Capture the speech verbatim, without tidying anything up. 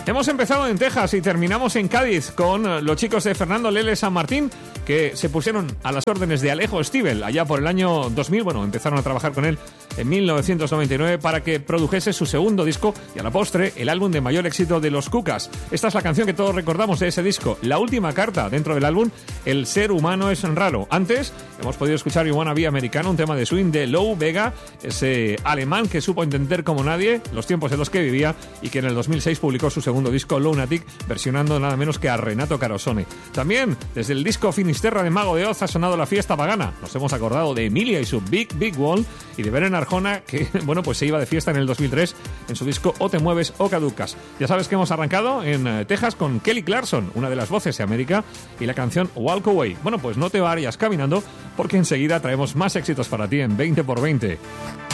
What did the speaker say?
Hemos empezado en Texas y terminamos en Cádiz con los chicos de Fernando Lele San Martín, que se pusieron a las órdenes de Alejo Stivel allá por el año dos mil. Bueno, empezaron a trabajar con él en mil novecientos noventa y nueve para que produjese su segundo disco y a la postre el álbum de mayor éxito de los Cucas. Esta es la canción que todos recordamos de ese disco, la última carta dentro del álbum, El ser humano es raro. Antes hemos podido escuchar You Wanna Be Americano, un tema de swing de Lou Bega, ese alemán que supo entender como nadie los tiempos en los que vivía y que en el dos mil seis publicó su segundo disco Lunatic, versionando nada menos que a Renato Carosone. También desde el disco Finisterra de Mago de Oz ha sonado La Fiesta Pagana. Nos hemos acordado de Emilia y su Big Big Wall y de Beren Arjona, que bueno, pues se iba de fiesta en el dos mil tres en su disco O te mueves o caducas. Ya sabes que hemos arrancado en eh, Texas con Kelly Clarkson, una de las voces de América, y la canción Walk Away. Bueno, pues no te vayas caminando porque enseguida traemos más éxitos para ti en veinte por veinte.